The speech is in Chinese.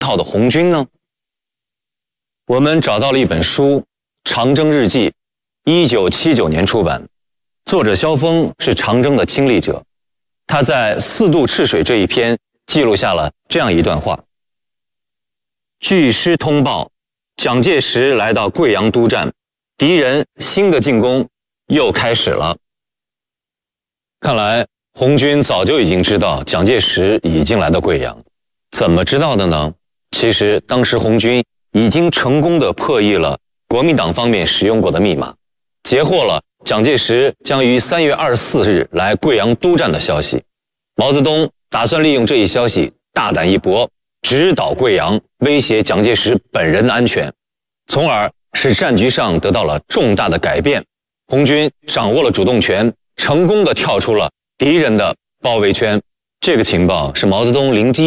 套的红军呢？我们找到了一本书《长征日记》，1979年出版，作者萧峰是长征的亲历者。他在4渡赤水这一篇记录下了这样一段话：据师通报，蒋介石来到贵阳督战，敌人新的进攻又开始了。看来红军早就已经知道蒋介石已经来到贵阳，怎么知道的呢？其实当时红军已经成功地破译了国民党方面使用过的密码，截获了蒋介石将于3月24日来贵阳督战的消息。毛泽东打算利用这一消息大胆一搏，直捣贵阳，威胁蒋介石本人的安全，从而使战局上得到了重大的改变。红军掌握了主动权，成功地跳出了敌人的包围圈。这个情报是毛泽东灵机